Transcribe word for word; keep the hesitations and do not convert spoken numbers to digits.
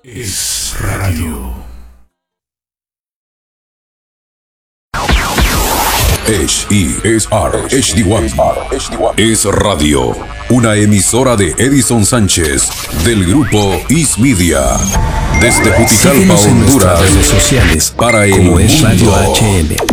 Es radio. H E S R H D uno es radio, una emisora de Edison Sánchez del grupo Is Media. Desde Juticalpa, Síguenos en Honduras, nuestras redes sociales para el como Es Radio mundo. H M.